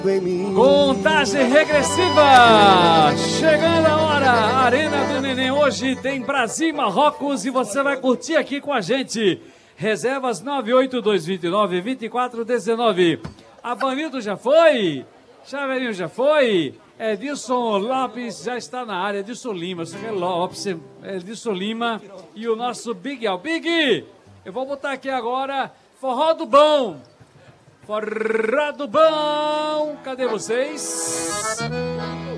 Contagem regressiva, chegando a hora, Arena do Neném, hoje tem Brasil e Marrocos e você vai curtir aqui com a gente. Reservas 98229-2419. Avanildo já foi? Chaveirinho já foi? Edilson Lopes já está na área, Edilson Lima, Edilson Lima e o nosso Big Al. Big, eu vou botar aqui agora Forró do Bom. Forró do Bom, cadê vocês?